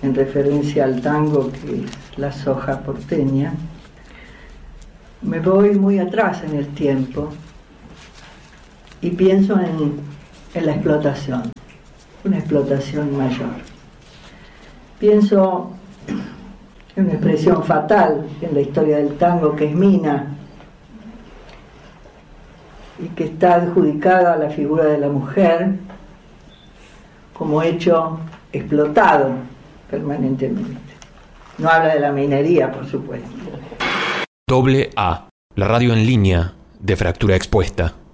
en referencia al tango, que es la soja porteña, me voy muy atrás en el tiempo y pienso en la explotación, una explotación mayor. Pienso en una expresión fatal en la historia del tango, que es mina, y que está adjudicada a la figura de la mujer como hecho explotado permanentemente. No habla de la minería, por supuesto. AA, la radio en línea de Fractura Expuesta.